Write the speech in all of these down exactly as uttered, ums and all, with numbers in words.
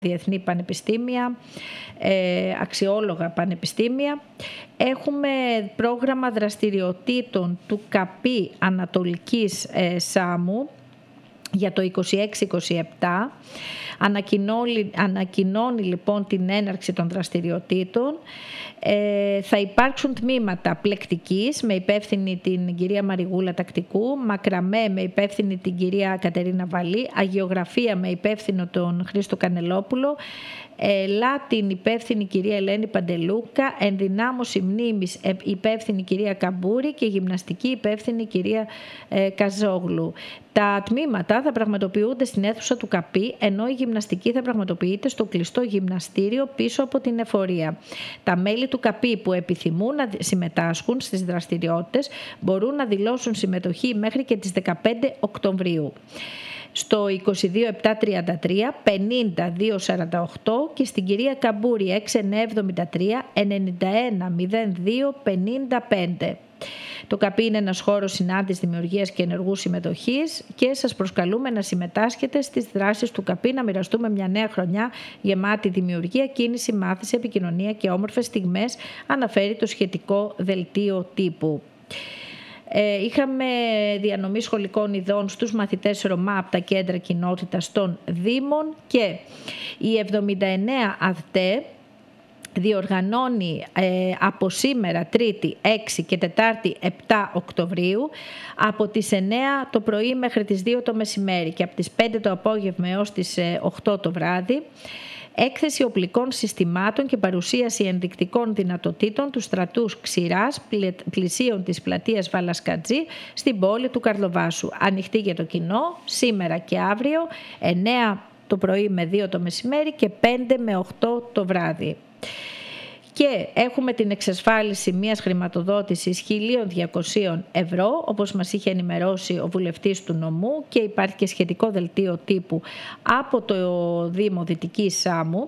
διεθνή πανεπιστήμια, ε, αξιόλογα πανεπιστήμια. Έχουμε πρόγραμμα δραστηριοτήτων του ΚΑΠΗ Ανατολικής ε, Σάμου για το είκοσι έξι είκοσι επτά. Ανακοινώνει, ανακοινώνει λοιπόν την έναρξη των δραστηριοτήτων. Ε, θα υπάρξουν τμήματα πλεκτικής με υπεύθυνη την κυρία Μαριγούλα Τακτικού, μακραμέ με υπεύθυνη την κυρία Κατερίνα Βαλή, αγιογραφία με υπεύθυνο τον Χρήστο Κανελόπουλο, ε, Λάτιν υπεύθυνη κυρία Ελένη Παντελούκα, ενδυνάμωση μνήμης υπεύθυνη κυρία Καμπούρη και γυμναστική υπεύθυνη κυρία ε, Καζόγλου. Τα τμήματα θα πραγματοποιούνται στην αίθουσα του ΚΑΠΗ, ενώ η γυμναστική θα πραγματοποιείται στο κλειστό γυμναστήριο πίσω από την εφορία. Τα μέλη του ΚΑΠΗ που επιθυμούν να συμμετάσχουν στις δραστηριότητες μπορούν να δηλώσουν συμμετοχή μέχρι και τις δεκαπέντε Οκτωβρίου. Στο είκοσι δύο επτακόσια τριάντα τρία πενήντα διακόσια σαράντα οκτώ και στην κυρία Καμπούρη έξι εννιακόσια εβδομήντα τρία ενενήντα ένα μηδέν δύο πενήντα πέντε. Το ΚΑΠΗ είναι ένας χώρος συνάντησης, δημιουργίας και ενεργού συμμετοχής και σας προσκαλούμε να συμμετάσχετε στις δράσεις του ΚΑΠΗ, να μοιραστούμε μια νέα χρονιά γεμάτη δημιουργία, κίνηση, μάθηση, επικοινωνία και όμορφες στιγμές, αναφέρει το σχετικό δελτίο τύπου. Ε, είχαμε διανομή σχολικών ειδών στους μαθητές Ρωμά από τα κέντρα κοινότητας των Δήμων και η εβδομήντα εννέα ΑΔΤΕ διοργανώνει ε, από σήμερα Τρίτη έξι και Τετάρτη επτά Οκτωβρίου από τις εννέα το πρωί μέχρι τις δύο το μεσημέρι και από τις πέντε το απόγευμα έως τις οκτώ το βράδυ έκθεση οπλικών συστημάτων και παρουσίαση ενδεικτικών δυνατοτήτων του στρατούς Ξηράς πλησίων της πλατείας Βαλασκατζή στην πόλη του Καρλοβάσου. Ανοιχτή για το κοινό σήμερα και αύριο εννέα το πρωί με δύο το μεσημέρι και πέντε με οκτώ το βράδυ. Και έχουμε την εξασφάλιση μιας χρηματοδότησης χίλια διακόσια ευρώ, όπως μας είχε ενημερώσει ο βουλευτής του νομού, και υπάρχει και σχετικό δελτίο τύπου από το Δήμο Δυτικής Σάμου.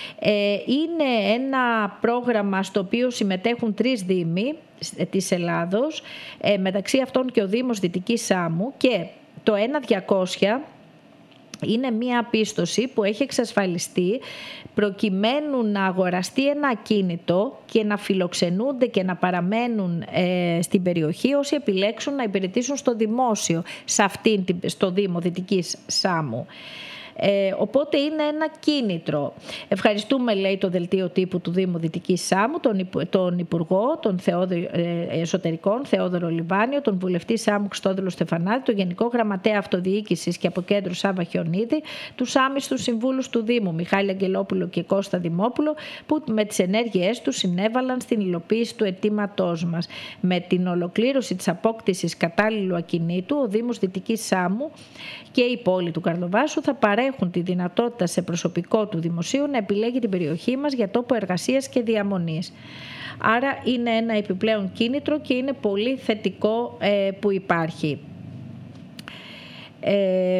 Είναι ένα πρόγραμμα στο οποίο συμμετέχουν τρεις δήμοι της Ελλάδος, μεταξύ αυτών και ο Δήμος Δυτικής Σάμου, και το ένα διακόσια είναι μία πίστοση που έχει εξασφαλιστεί προκειμένου να αγοραστεί ένα ακίνητο και να φιλοξενούνται και να παραμένουν ε, στην περιοχή όσοι επιλέξουν να υπηρετήσουν στο δημόσιο, σε αυτήν, στο Δήμο Δυτικής Σάμου. Ε, οπότε είναι ένα κίνητρο. Ευχαριστούμε, λέει το δελτίο τύπου του Δήμου Δυτικής Σάμου, τον, τον Υπουργό των Θεόδο, ε, Εσωτερικών Θεόδωρο Λιβάνιο, τον Βουλευτή Σάμου Χριστόδουλο Στεφανάδη, τον Γενικό Γραμματέα Αυτοδιοίκησης και Αποκέντρου Σάβα Χιονίδη, τους άμυστους συμβούλους του Δήμου Μιχάλη Αγγελόπουλο και Κώστα Δημόπουλο, που με τις ενέργειές τους συνέβαλαν στην υλοποίηση του αιτήματός μας. Με την ολοκλήρωση της απόκτησης κατάλληλου ακινήτου, ο Δήμος Δυτικής Σάμου και η πόλη του Καρλοβάσου θα παρέχουν τη δυνατότητα σε προσωπικό του δημοσίου να επιλέγει την περιοχή μας για τόπο εργασίας και διαμονής. Άρα είναι ένα επιπλέον κίνητρο και είναι πολύ θετικό ε, που υπάρχει. Ε,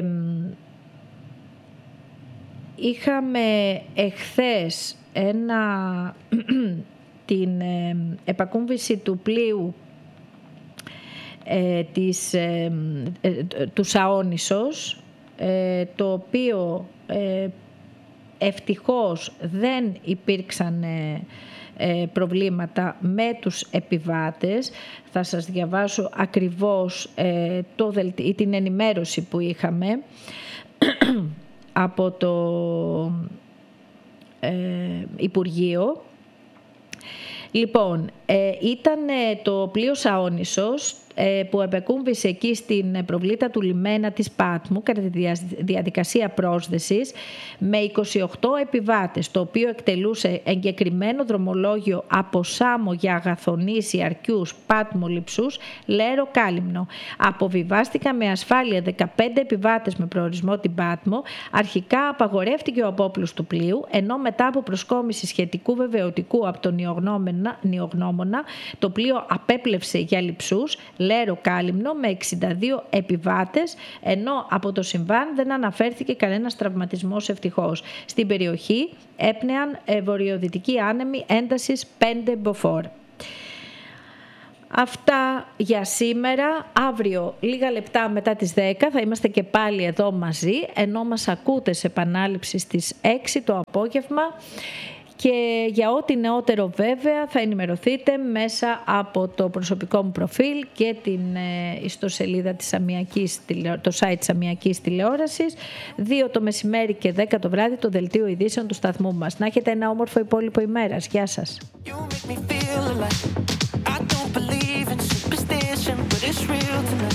είχαμε εχθές ένα, την ε, επακούμβηση του πλοίου ε, της, ε, ε, του Σαόνισσος, το οποίο ε, ευτυχώς δεν υπήρξαν ε, προβλήματα με τους επιβάτες. Θα σας διαβάσω ακριβώς ε, το, την ενημέρωση που είχαμε από το ε, Υπουργείο. Λοιπόν, ε, ήταν το πλοίο Σαόνισσος που επεκούμβησε εκεί στην προβλήτα του λιμένα της Πάτμου κατά τη διαδικασία πρόσδεσης με είκοσι οκτώ επιβάτες, το οποίο εκτελούσε εγκεκριμένο δρομολόγιο από Σάμο για Αγαθονήσι, Αρκιούς, Πάτμο, Λειψούς, Λέρο, Κάλυμνο. Αποβιβάστηκαν με ασφάλεια δεκαπέντε επιβάτες με προορισμό την Πάτμο. Αρχικά απαγορεύτηκε ο απόπλους του πλοίου, ενώ μετά από προσκόμιση σχετικού βεβαιωτικού από τον νιογνώμονα, το πλοίο απέπλευσε για Λειψούς, Λέρο, Κάλυμνο με εξήντα δύο επιβάτες, ενώ από το συμβάν δεν αναφέρθηκε κανένας τραυματισμός ευτυχώς. Στην περιοχή έπνεαν βορειοδυτικοί άνεμοι έντασης πέντε μποφόρ. Αυτά για σήμερα. Αύριο λίγα λεπτά μετά τις δέκα θα είμαστε και πάλι εδώ μαζί, ενώ μας ακούτε σε επανάληψη στις έξι το απόγευμα. Και για ό,τι νεότερο βέβαια θα ενημερωθείτε μέσα από το προσωπικό μου προφίλ και την ιστοσελίδα της Αμιακής, το site της Αμιακής Τηλεόρασης. δύο το μεσημέρι και δέκα το βράδυ το δελτίο ειδήσεων του σταθμού μας. Να έχετε ένα όμορφο υπόλοιπο ημέρας. Γεια σας.